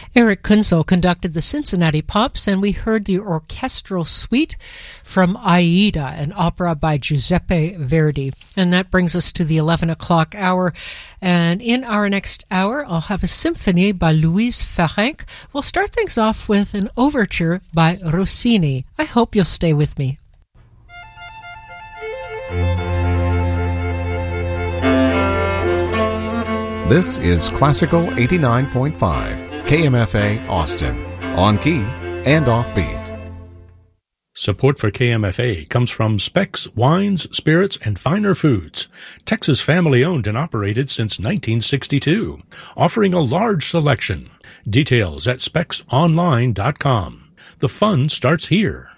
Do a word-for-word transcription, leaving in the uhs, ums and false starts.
Eric Kunzel conducted the Cincinnati Pops, and we heard the orchestral suite from Aida, an opera by Giuseppe Verdi. And that brings us to the eleven o'clock hour. And in our next hour, I'll have a symphony by Louise Ferenc. We'll start things off with an overture by Rossini. I hope you'll stay with me. This is Classical eighty-nine point five, K M F A Austin, on key and offbeat. Support for K M F A comes from Specs Wines, Spirits, and Finer Foods, Texas family-owned and operated since nineteen sixty-two, offering a large selection. Details at specs online dot com. The fun starts here.